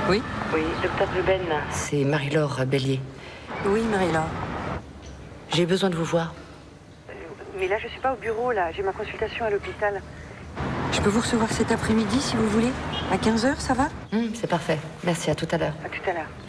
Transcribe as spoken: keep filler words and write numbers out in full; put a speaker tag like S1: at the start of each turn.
S1: Oui?
S2: Oui, docteur Ruben, c'est Marie-Laure Bélier.
S1: Oui, Marie-Laure.
S2: J'ai besoin de vous voir.
S3: Mais là, je suis pas au bureau, là. J'ai ma consultation à l'hôpital.
S1: Je peux vous recevoir cet après-midi, si vous voulez? À quinze heures, ça va?
S2: Hum, c'est parfait. Merci, à tout à l'heure.
S3: À tout à l'heure.